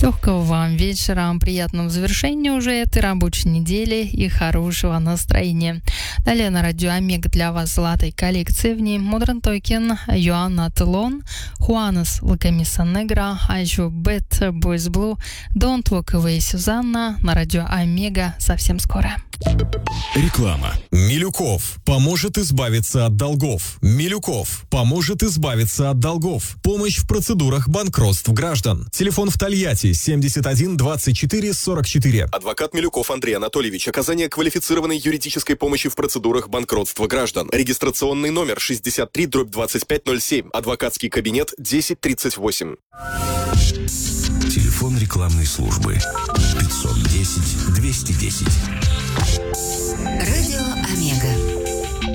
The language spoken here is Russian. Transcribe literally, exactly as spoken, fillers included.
Легкого вам вечера, приятного завершения уже этой рабочей недели и хорошего настроения. Далее на радио Омега для вас золотой коллекции. В ней Modern Talking, Йоанна Телон, Хуанес Лакамиса Негра, а еще Bad Boys Blue, Don't Walk Away Сюзанна на радио Омега совсем скоро. Реклама. Милюков поможет избавиться от долгов. Милюков поможет избавиться от долгов. Помощь в процедурах банкротств граждан. Телефон в Тольятти семьдесят один двадцать четыре сорок четыре. Адвокат Милюков Андрей Анатольевич. Оказание квалифицированной юридической помощи в процедурах банкротства граждан. Регистрационный номер шестьдесят три дробь двадцать пять ноль семь. Адвокатский кабинет десять тридцать восемь. Телефон рекламной службы пятьсот десять двести десять. Радио